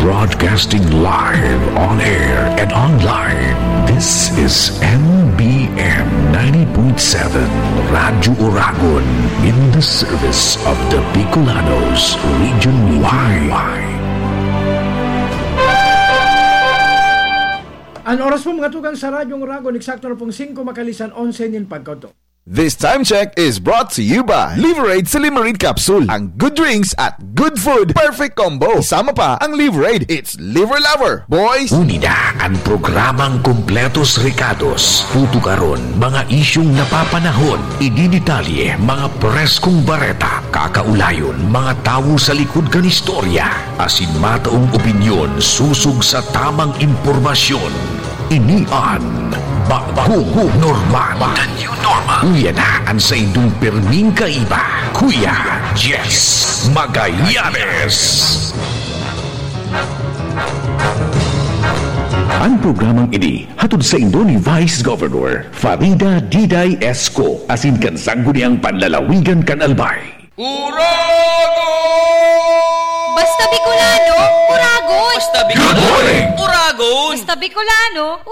Broadcasting live on air and online. This is MBM 90.7 Radio Oragon in the service of the Bicolanos Region Y. Ang oras po mga tugang sa Radyong Oragon, eksakto na pong 5 makalisan 11 nil pagkauto. This time check is brought to you by Liverade sa Limerade Capsule. Ang good drinks at good food, perfect combo. Isama pa ang Liverade. It's Liver Lover, boys. Unida ang programang Kompletos Recados. Tutukaron mga isyong napapanahon. Ididetalye mga preskong bareta. Kakaulayon mga tao sa likod kan istorya. Asin mataong opinyon susug sa tamang impormasyon. Inian Bagong Normal. The New Normal. Kuya na ang sa indong perming kaiba. Kuya Jess Magallanes. Ang programang ini hatod sa indo ni Vice Governor Farida Diday Esco asin kan sangguni ang panlalawigan kan Albay. Uragon! Basta Bicolano, Uragon! Good morning! Uragon! Basta Bicolano,